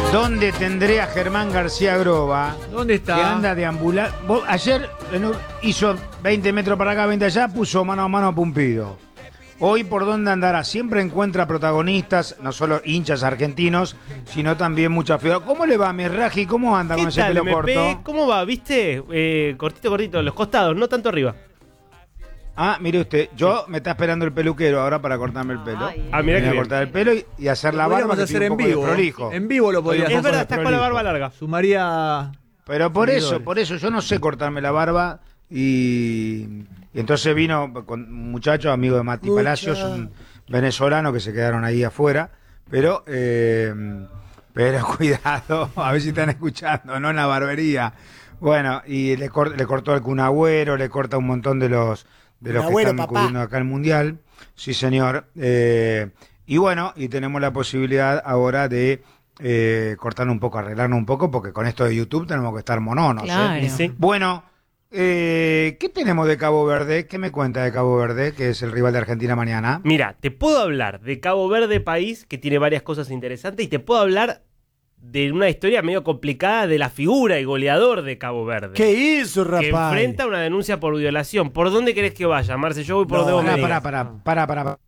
¿Dónde tendré a Germán García Groba? ¿Dónde está? Que anda deambulando. Ayer hizo 20 metros para acá, 20 allá, puso mano a mano a Pumpido. Hoy, ¿por dónde andará? Siempre encuentra protagonistas, no solo hinchas argentinos, sino también muchas figuras. ¿Cómo le va, Mirraji? ¿Cómo anda con ese pelo corto? ¿Cómo va? ¿Viste? Cortito, los costados, no tanto arriba. Ah, mire usted, me está esperando el peluquero ahora para cortarme el pelo. Ah, mira que cortar el pelo y hacer la barba, que hacer tiene en un poco de vivo. prolijo. En vivo lo podrías hacer. Es verdad, estás con la barba larga. Sumaría. Pero por eso, yo no sé cortarme la barba y entonces vino con un muchacho, amigo de Mati Palacios, un venezolano que se quedaron ahí afuera, pero cuidado, a ver si están escuchando, no en la barbería. Bueno, y le cortó el Kun Agüero, le corta un montón de los que están cubriendo acá el Mundial. Sí, señor. Y bueno, y tenemos la posibilidad ahora de cortarnos un poco, arreglarnos un poco, porque con esto de YouTube tenemos que estar mononos. Claro. Sí. Bueno, ¿qué tenemos de Cabo Verde? ¿Qué me cuenta de Cabo Verde, que es el rival de Argentina mañana? Mira, te puedo hablar de Cabo Verde, país que tiene varias cosas interesantes, y te puedo hablar de una historia medio complicada de la figura y goleador de Cabo Verde. ¿Qué hizo, rapaz? Que enfrenta una denuncia por violación. ¿Por dónde querés que vaya, Marce? Yo voy por donde vos me digas. Para.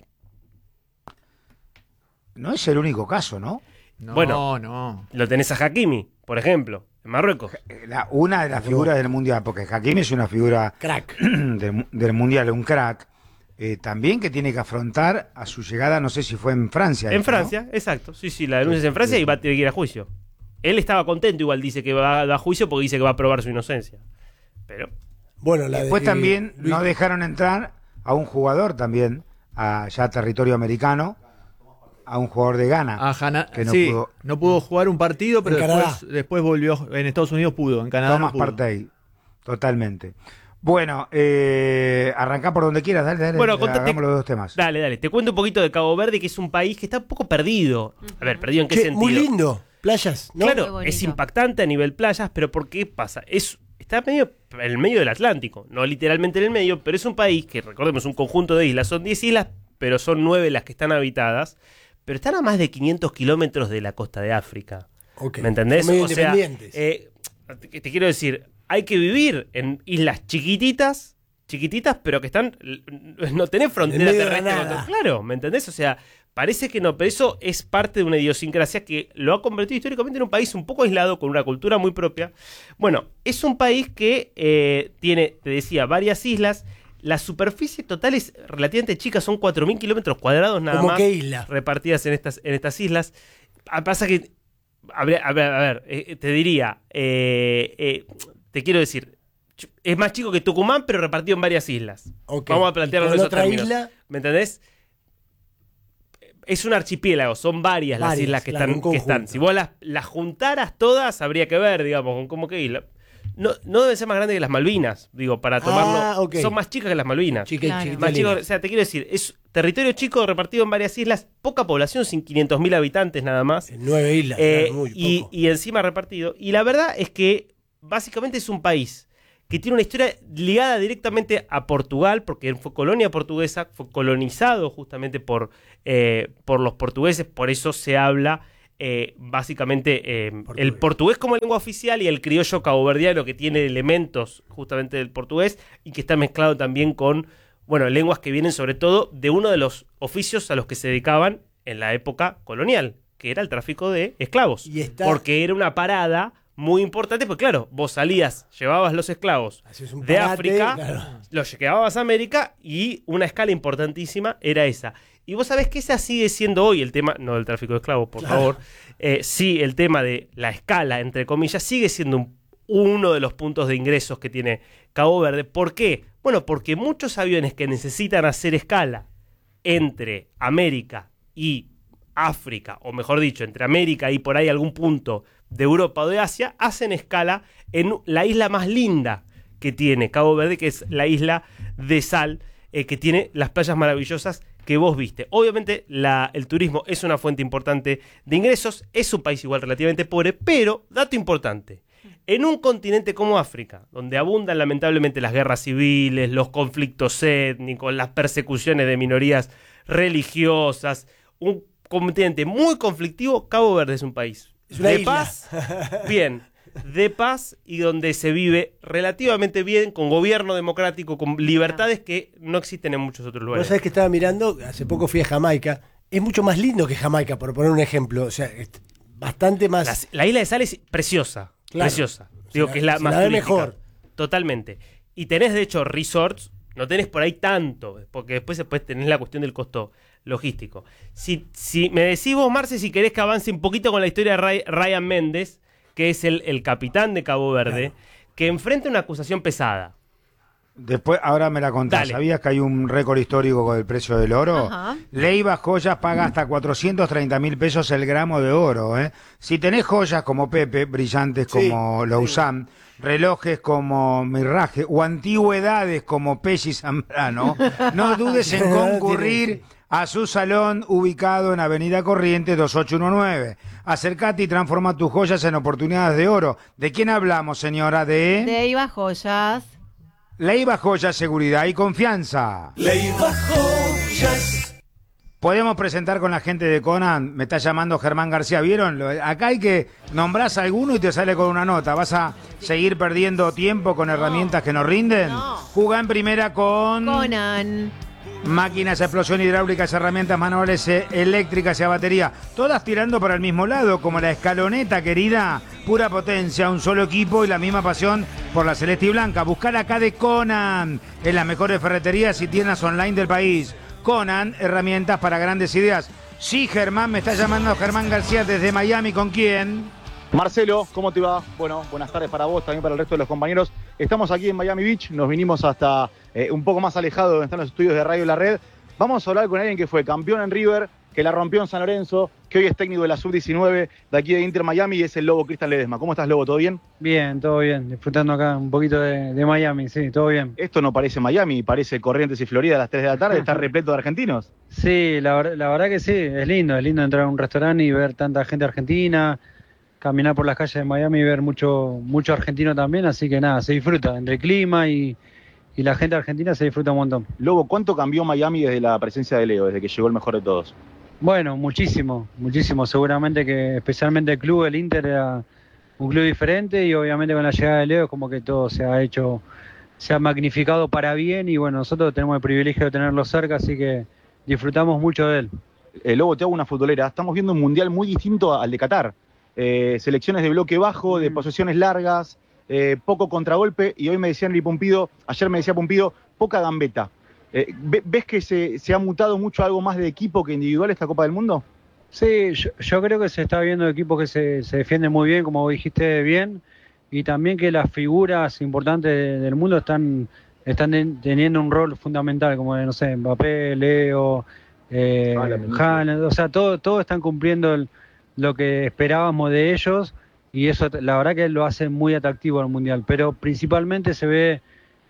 No es el único caso, ¿no? No. Lo tenés a Hakimi, por ejemplo, en Marruecos. Una de las figuras del Mundial, porque Hakimi es una figura Crack. del Mundial, un crack. También que tiene que afrontar a su llegada, no sé si fue en Francia. En Francia, ¿no? Exacto. Sí, la denuncia es en Francia y va a tener que ir a juicio. Él estaba contento, igual dice que va a juicio porque dice que va a probar su inocencia. Pero Bueno, después también no dejaron entrar a un jugador también, ya a territorio americano, a un jugador de Ghana. Que no pudo jugar un partido, pero después volvió. En Estados Unidos pudo, en Canadá Thomas no pudo. Partey, totalmente. Bueno, arrancá por donde quieras, dale, bueno, hagamos los dos temas. Dale, te cuento un poquito de Cabo Verde, que es un país que está un poco perdido. A ver, ¿perdido en qué sentido? Muy lindo, playas, ¿no? Claro, es impactante a nivel playas, pero ¿por qué pasa? Está en el medio del Atlántico, no literalmente en el medio, pero es un país que, recordemos, un conjunto de islas, son 10 islas, pero son 9 las que están habitadas, pero están a más de 500 kilómetros de la costa de África. Okay. ¿Me entendés? Son medio o sea, independientes. te quiero decir, hay que vivir en islas chiquititas, pero que están, no tenés frontera terrestre. Claro, ¿me entendés? O sea, parece que no, pero eso es parte de una idiosincrasia que lo ha convertido históricamente en un país un poco aislado, con una cultura muy propia. Bueno, es un país que tiene, te decía, varias islas. La superficie total es relativamente chica, son 4.000 kilómetros cuadrados nada ¿Cómo más. qué isla? Repartidas en estas islas. Pasa que, a ver, te diría, te quiero decir, es más chico que Tucumán, pero repartido en varias islas. Okay. Vamos a plantearlo en ¿Y con esos otra términos. isla? ¿Me entendés? Es un archipiélago, son varias las islas que están. Si vos las juntaras todas, habría que ver, digamos, con cómo qué isla. No deben ser más grandes que las Malvinas, digo, para tomarlo. Okay. Son más chicas que las Malvinas. Claro. Más chicos, o sea, te quiero decir, es territorio chico repartido en varias islas, poca población, sin 500.000 habitantes nada más. En 9 islas, muy poco. Y encima repartido. Y la verdad es que básicamente es un país que tiene una historia ligada directamente a Portugal, porque fue colonia portuguesa, fue colonizado justamente por los portugueses, por eso se habla básicamente el portugués como lengua oficial y el criollo caboverdiano, que tiene elementos justamente del portugués y que está mezclado también con, bueno, lenguas que vienen sobre todo de uno de los oficios a los que se dedicaban en la época colonial, que era el tráfico de esclavos, porque era una parada muy importante, pues claro, vos salías, llevabas los esclavos de África, claro, los llevabas a América, y una escala importantísima era esa. Y vos sabés que esa sigue siendo hoy el tema, no del tráfico de esclavos, por favor, sí, el tema de la escala, entre comillas, sigue siendo uno de los puntos de ingresos que tiene Cabo Verde. ¿Por qué? Bueno, porque muchos aviones que necesitan hacer escala entre América y África, o mejor dicho, entre América y por ahí algún punto de Europa o de Asia, hacen escala en la isla más linda que tiene Cabo Verde, que es la isla de Sal, que tiene las playas maravillosas que vos viste. Obviamente el turismo es una fuente importante de ingresos, es un país igual relativamente pobre, pero, dato importante, en un continente como África, donde abundan lamentablemente las guerras civiles, los conflictos étnicos, las persecuciones de minorías religiosas, un continente muy conflictivo, Cabo Verde es un país de paz, bien, de paz y donde se vive relativamente bien, con gobierno democrático, con libertades que no existen en muchos otros lugares. Vos sabés que estaba mirando, hace poco fui a Jamaica, es mucho más lindo que Jamaica, por poner un ejemplo, o sea, bastante más... La isla de Sal es preciosa, preciosa. Digo que es la más turística, mejor. Totalmente. Y tenés, de hecho, resorts, no tenés por ahí tanto, porque después tenés la cuestión del costo logístico. Si me decís vos, Marce, si querés que avance un poquito con la historia de Ryan Méndez, que es el capitán de Cabo Verde, que enfrenta una acusación pesada. Después, ahora me la contás. Dale. ¿Sabías que hay un récord histórico con el precio del oro? Ajá. Leiva Joyas paga hasta 430.000 pesos el gramo de oro. Si tenés joyas como Pepe, brillantes como Lausanne, relojes como Mirraje o antigüedades como Pesci Zambrano, no dudes en concurrir a su salón ubicado en Avenida Corrientes 2819. Acércate y transforma tus joyas en oportunidades de oro. ¿De quién hablamos, señora? De Leiva Joyas. Leiva Joyas, seguridad y confianza. Leiva Joyas. Podemos presentar con la gente de Conan. Me está llamando Germán García. ¿Vieron? Acá hay que nombrás a alguno y te sale con una nota. ¿Vas a seguir perdiendo tiempo con herramientas que nos rinden? No. Jugá en primera con Conan. Máquinas, explosión hidráulicas, herramientas manuales, eléctricas y a batería. Todas tirando para el mismo lado, como la escaloneta, querida. Pura potencia, un solo equipo y la misma pasión por la celeste y blanca. Buscar acá de Conan, en las mejores ferreterías y tiendas online del país. Conan, herramientas para grandes ideas. Sí, Germán, me está llamando Germán García desde Miami. ¿Con quién? Marcelo, ¿cómo te va? Bueno, buenas tardes para vos, también para el resto de los compañeros. Estamos aquí en Miami Beach, nos vinimos hasta un poco más alejado de donde están los estudios de Radio La Red. Vamos a hablar con alguien que fue campeón en River, que la rompió en San Lorenzo, que hoy es técnico de la Sub-19 de aquí de Inter Miami y es el Lobo Cristian Ledesma. ¿Cómo estás, Lobo? ¿Todo bien? Bien, todo bien. Disfrutando acá un poquito de Miami, sí, todo bien. Esto no parece Miami, parece Corrientes y Florida a las 3 de la tarde, está repleto de argentinos. Sí, la verdad que sí, es lindo entrar a un restaurante y ver tanta gente argentina, caminar por las calles de Miami y ver mucho argentino también, así que nada, se disfruta, entre el clima y la gente argentina se disfruta un montón. Lobo, ¿cuánto cambió Miami desde la presencia de Leo, desde que llegó el mejor de todos? Bueno, muchísimo, seguramente que especialmente el club, el Inter era un club diferente y obviamente con la llegada de Leo es como que todo se ha magnificado para bien y bueno, nosotros tenemos el privilegio de tenerlo cerca, así que disfrutamos mucho de él. Lobo, te hago una futbolera, estamos viendo un mundial muy distinto al de Qatar. Selecciones de bloque bajo, de posesiones largas, poco contragolpe y hoy me decía Henry Pumpido, ayer me decía Pumpido, poca gambeta. ¿Ves que se ha mutado mucho algo más de equipo que individual esta Copa del Mundo? Sí, yo creo que se está viendo equipos que se defienden muy bien, como dijiste bien, y también que las figuras importantes del mundo están teniendo un rol fundamental, como no sé, Mbappé, Leo, Haaland, o sea, todos están cumpliendo lo que esperábamos de ellos y eso la verdad que lo hace muy atractivo al Mundial, pero principalmente se ve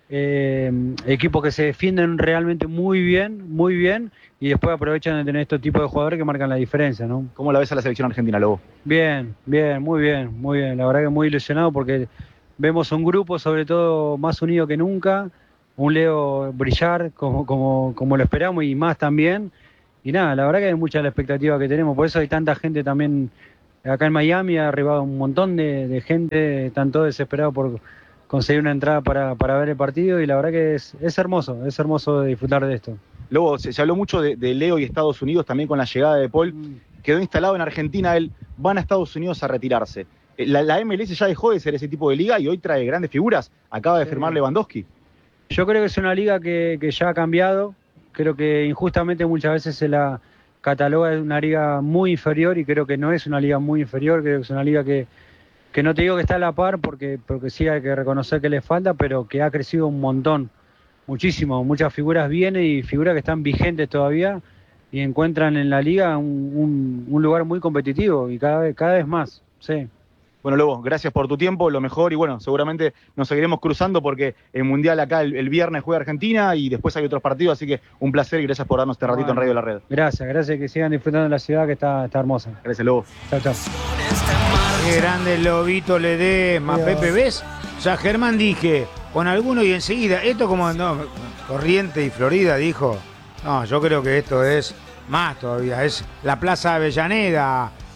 equipos que se defienden realmente muy bien y después aprovechan de tener estos tipos de jugadores que marcan la diferencia, ¿no? ¿Cómo la ves a la selección argentina, Lobo? Bien, muy bien, la verdad que muy ilusionado porque vemos un grupo sobre todo más unido que nunca, un Leo brillar como lo esperamos y más también. Y nada, la verdad que hay mucha la expectativa que tenemos, por eso hay tanta gente también acá en Miami, ha arribado un montón de gente, están todos desesperados por conseguir una entrada para ver el partido y la verdad que es hermoso disfrutar de esto. Lobo, se habló mucho de Leo y Estados Unidos también con la llegada de Paul, quedó instalado en Argentina, él van a Estados Unidos a retirarse. La MLS ya dejó de ser ese tipo de liga y hoy trae grandes figuras, acaba de firmar Lewandowski. Yo creo que es una liga que ya ha cambiado. Creo que injustamente muchas veces se la cataloga de una liga muy inferior y creo que no es una liga muy inferior, creo que es una liga que no te digo que está a la par porque sí hay que reconocer que le falta, pero que ha crecido un montón, muchísimo, muchas figuras vienen y figuras que están vigentes todavía y encuentran en la liga un lugar muy competitivo y cada vez más, sí. Bueno, Lobo, gracias por tu tiempo, lo mejor y bueno, seguramente nos seguiremos cruzando porque el Mundial acá el viernes juega Argentina y después hay otros partidos, así que un placer y gracias por darnos este ratito en Radio La Red. Gracias, que sigan disfrutando de la ciudad que está hermosa. Gracias, Lobo. Chao. Qué grande Lobito Ledesma, Pepe, ¿ves? Ya Germán dije, con alguno y enseguida, esto como Corrientes y Florida dijo, no, yo creo que esto es más todavía, es la Plaza Avellaneda,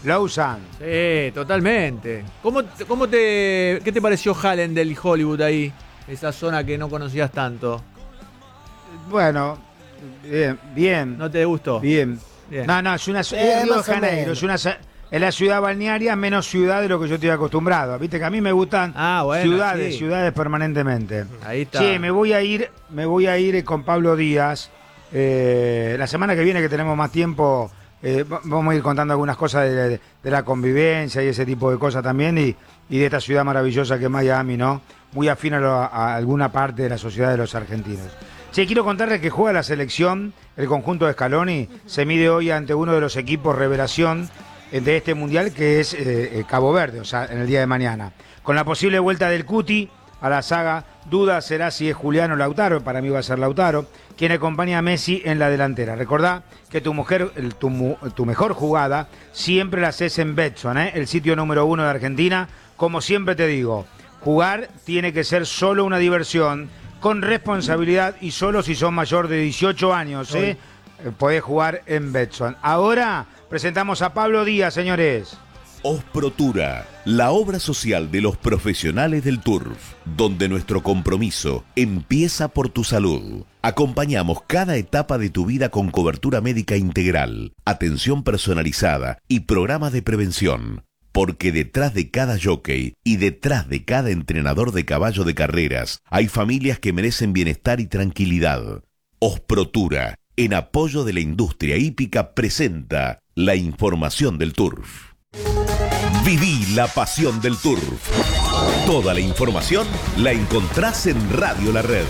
Lausanne. Sí, totalmente. ¿Qué te pareció Hallandale Hollywood ahí? Esa zona que no conocías tanto. Bueno, bien. ¿No te gustó? Bien. No, es Río de Janeiro, es la ciudad balnearia menos ciudad de lo que yo estoy acostumbrado. Viste que a mí me gustan ciudades permanentemente. Ahí está. Sí, me voy a ir con Pablo Díaz. La semana que viene, que tenemos más tiempo, vamos a ir contando algunas cosas de la convivencia y ese tipo de cosas también, y de esta ciudad maravillosa que es Miami, ¿no? Muy afín a alguna parte de la sociedad de los argentinos. Sí, quiero contarles que juega la selección, el conjunto de Scaloni, se mide hoy ante uno de los equipos revelación de este mundial, que es Cabo Verde, o sea, en el día de mañana. Con la posible vuelta del Cuti a la saga, duda será si es Julián o Lautaro, para mí va a ser Lautaro, quien acompaña a Messi en la delantera. Recordá que tu mejor jugada siempre la haces en Betson, el sitio número 1 de Argentina. Como siempre te digo, jugar tiene que ser solo una diversión, con responsabilidad y solo si son mayor de 18 años, podés jugar en Betson. Ahora presentamos a Pablo Díaz, señores. Osprotura, la obra social de los profesionales del turf, donde nuestro compromiso empieza por tu salud. Acompañamos cada etapa de tu vida con cobertura médica integral, atención personalizada y programas de prevención. Porque detrás de cada jockey y detrás de cada entrenador de caballo de carreras hay familias que merecen bienestar y tranquilidad. Osprotura, en apoyo de la industria hípica, presenta la información del turf. Viví la pasión del turf. Toda la información la encontrás en Radio La Red.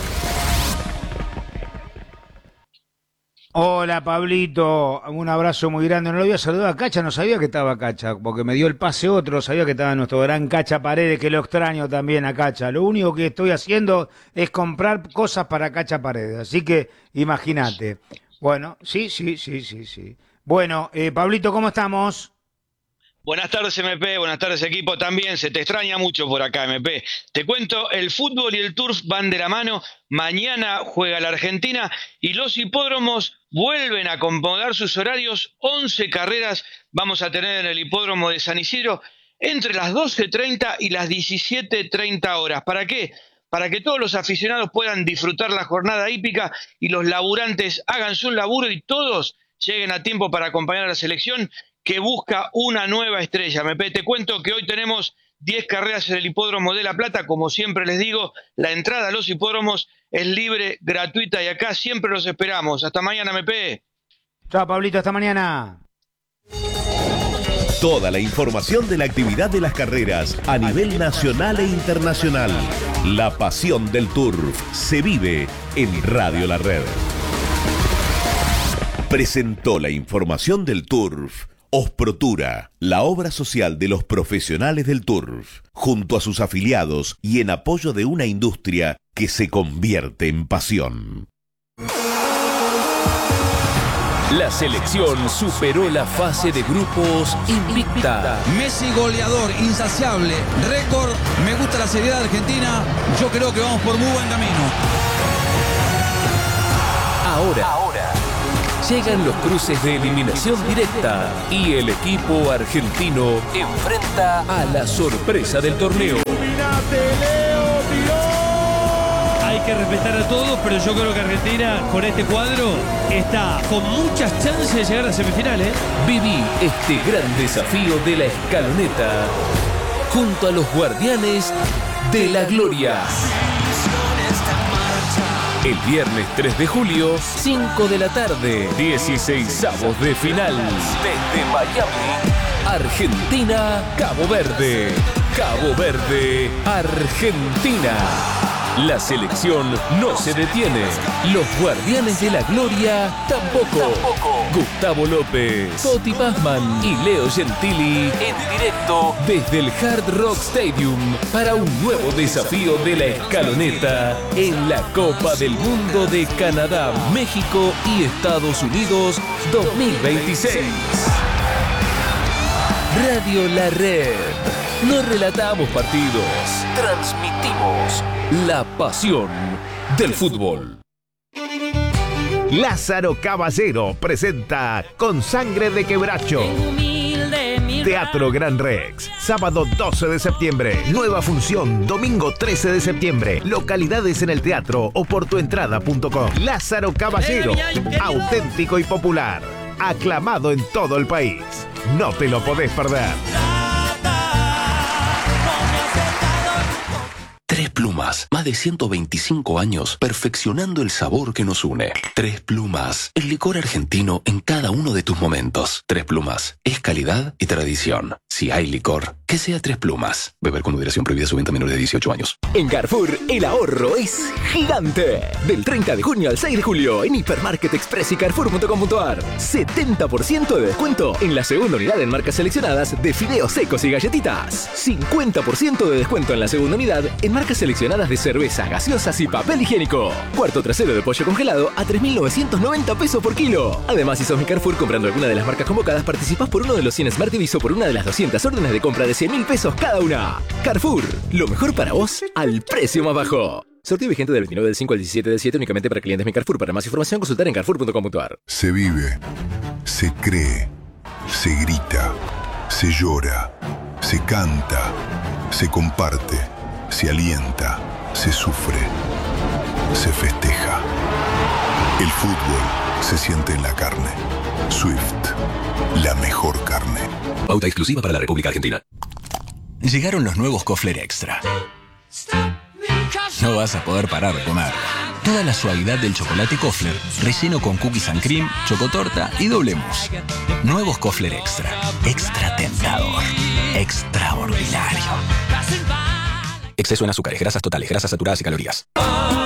Hola, Pablito, un abrazo muy grande. No lo había saludado a Cacha, no sabía que estaba Cacha, porque me dio el pase otro, sabía que estaba nuestro gran Cacha Paredes, que lo extraño también a Cacha. Lo único que estoy haciendo es comprar cosas para Cacha Paredes, así que imagínate. Bueno, sí. Bueno, Pablito, ¿cómo estamos? Buenas tardes, MP, buenas tardes, equipo. También se te extraña mucho por acá, MP. Te cuento, el fútbol y el turf van de la mano. Mañana juega la Argentina y los hipódromos vuelven a acomodar sus horarios. 11 carreras vamos a tener en el hipódromo de San Isidro entre las 12:30 y las 17:30 horas. ¿Para qué? Para que todos los aficionados puedan disfrutar la jornada hípica y los laburantes hagan su laburo y todos lleguen a tiempo para acompañar a la selección que busca una nueva estrella. MP, te cuento que hoy tenemos 10 carreras en el Hipódromo de La Plata. Como siempre les digo, la entrada a los hipódromos es libre, gratuita y acá siempre los esperamos. Hasta mañana, MP. Chao, Pablito, hasta mañana. Toda la información de la actividad de las carreras a nivel nacional e internacional. La pasión del turf se vive en Radio La Red. Presentó la información del turf Osprotura, la obra social de los profesionales del turf, junto a sus afiliados y en apoyo de una industria que se convierte en pasión. La selección superó la fase de grupos invicta. Messi goleador, insaciable, récord. Me gusta la seriedad de Argentina. Yo creo que vamos por muy buen camino. Ahora llegan los cruces de eliminación directa y el equipo argentino enfrenta a la sorpresa del torneo. Hay que respetar a todos, pero yo creo que Argentina con este cuadro está con muchas chances de llegar a semifinales. Viví este gran desafío de la escaloneta junto a los guardianes de la gloria. El viernes 3 de julio, 5 de la tarde, 16avos de final. Desde Miami, Argentina, Cabo Verde. Cabo Verde, Argentina. La selección no se detiene. Los guardianes de la gloria tampoco. Gustavo López, Toti Pazman y Leo Gentili en directo desde el Hard Rock Stadium para un nuevo desafío de la escaloneta en la Copa del Mundo de Canadá, México y Estados Unidos 2026. Radio La Red. No relatamos partidos, transmitimos la pasión del fútbol. Lázaro Caballero presenta Con Sangre de Quebracho. Humilde mi Teatro Gran Rex, sábado 12 de septiembre. Nueva función, domingo 13 de septiembre. Localidades en el teatro o por tuentrada.com. Lázaro Caballero, auténtico y popular. Aclamado en todo el país. No te lo podés perder. Tres Plumas, más de 125 años perfeccionando el sabor que nos une. Tres Plumas, el licor argentino en cada uno de tus momentos. Tres Plumas, es calidad y tradición. Si hay licor, que sea Tres Plumas. Beber con moderación, prohibida su venta a menores de 18 años. En Carrefour, el ahorro es gigante. Del 30 de junio al 6 de julio, en Hipermarket Express y Carrefour.com.ar. 70% de descuento en la segunda unidad en marcas seleccionadas de fideos secos y galletitas. 50% de descuento en la segunda unidad en marcas seleccionadas de cervezas, gaseosas y papel higiénico. Cuarto trasero de pollo congelado a 3.990 pesos por kilo. Además, si sos mi Carrefour comprando alguna de las marcas convocadas, participás por uno de los 100 Smart TVs o por una de las 200 órdenes de compra de 100.000 pesos cada una. Carrefour, lo mejor para vos al precio más bajo. Sorteo vigente del 29 del 5 al 17 del 7 únicamente para clientes mi Carrefour. Para más información, consultar en Carrefour.com.ar. Se vive, se cree, se grita, se llora, se canta, se comparte, se alienta, se sufre, se festeja. El fútbol se siente en la carne. Swift, la mejor carne. Pauta exclusiva para la República Argentina. Llegaron los nuevos Kofler Extra. No vas a poder parar de comer. Toda la suavidad del chocolate Kofler, relleno con cookies and cream, chocotorta y doble mousse. Nuevos Kofler Extra. Extra tentador. Extraordinario. Exceso en azúcares, grasas totales, grasas saturadas y calorías.